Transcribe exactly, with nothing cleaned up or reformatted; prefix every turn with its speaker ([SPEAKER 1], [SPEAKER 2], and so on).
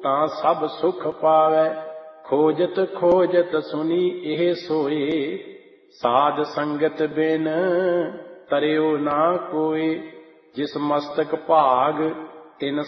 [SPEAKER 1] ਤਾਂ ਸਭ ਸੁਖ ਪਾਵੈ। ਖੋਜਤ ਖੋਜਤ ਸੁਨੀ ਇਹ ਸੋਏ, ਸਾਧ ਸੰਗਤ ਬਿਨ ਤਰਿਓ ਨਾ ਕੋਏ। ਜਿਸ ਮਸਤਕ ਭਾਗ ਤਿਨ